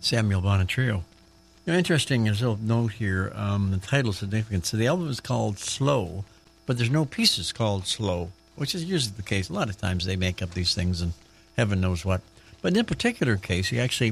Samuel Bonnet Trio. Interesting, there's a little note here, the title significance. So the album is called Slow, but there's no pieces called Slow, which is usually the case. A lot of times they make up these things and heaven knows what. But in this particular case, he actually...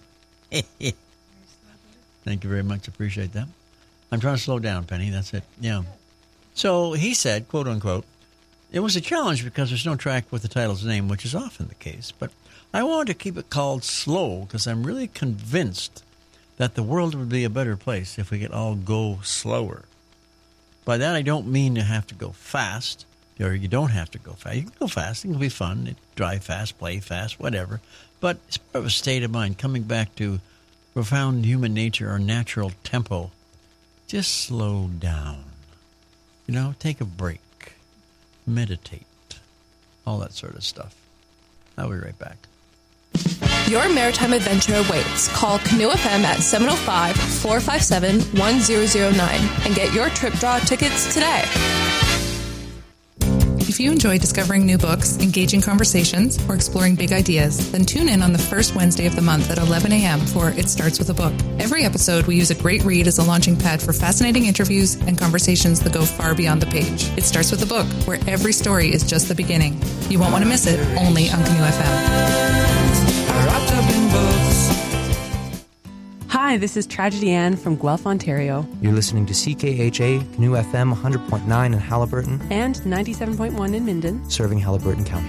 Thank you very much. Appreciate that. I'm trying to slow down, Penny. That's it. Yeah. So he said, quote unquote, it was a challenge because there's no track with the title's name, which is often the case. But I wanted to keep it called Slow because I'm really convinced that the world would be a better place if we could all go slower. By that, I don't mean you have to go fast, or you don't have to go fast. You can go fast. It can be fun. Drive fast, play fast, whatever. But it's part of a state of mind, coming back to profound human nature, our natural tempo. Just slow down. Take a break. Meditate. All that sort of stuff. I'll be right back. Your maritime adventure awaits. Call Canoe FM at 705-457-1009 and get your trip draw tickets today. If you enjoy discovering new books, engaging conversations, or exploring big ideas, then tune in on the first Wednesday of the month at 11 a.m. for It Starts With a Book. Every episode, we use a great read as a launching pad for fascinating interviews and conversations that go far beyond the page. It Starts With a Book, where every story is just the beginning. You won't want to miss it, only on Canoe FM. Hi, this is Tragedy Ann from Guelph, Ontario. You're listening to CKHA, Canoe FM 100.9 in Haliburton. And 97.1 in Minden. Serving Haliburton County.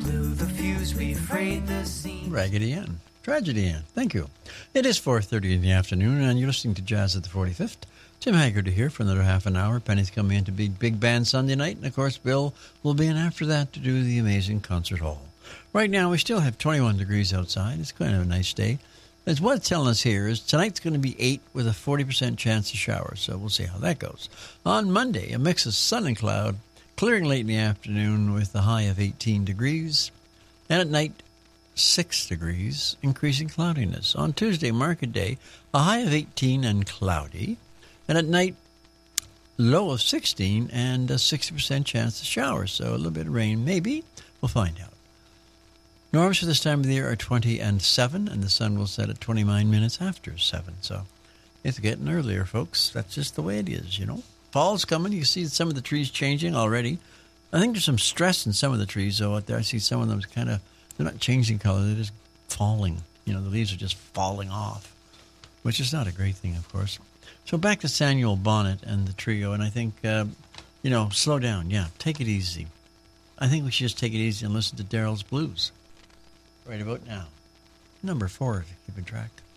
Raggedy Ann. Tragedy Ann. Thank you. It is 4:30 in the afternoon, and you're listening to Jazz at the 45th. Tim Haggerty here for another half an hour. Penny's coming in to be Big Band Sunday night, and of course Bill will be in after that to do the amazing concert hall. Right now we still have 21 degrees outside. It's kind of a nice day. As what it's telling us here is tonight's going to be 8 with a 40% chance of showers, so we'll see how that goes. On Monday, a mix of sun and cloud, clearing late in the afternoon with a high of 18 degrees, and at night 6 degrees, increasing cloudiness. On Tuesday, market day, a high of 18 and cloudy, and at night low of 16 and a 60% chance of showers, so a little bit of rain maybe. We'll find out. Norms for this time of the year are 20 and 7, and the sun will set at 29 minutes after 7. So it's getting earlier, folks. That's just the way it is, Fall's coming. You see some of the trees changing already. I think there's some stress in some of the trees, though, out there. I see some of them they're not changing color. They're just falling. The leaves are just falling off, which is not a great thing, of course. So back to Samuel Bonnet and the trio, and I think, slow down. Yeah, take it easy. I think we should just take it easy and listen to Daryl's Blues. Right about now. Number 4, if you're keeping track.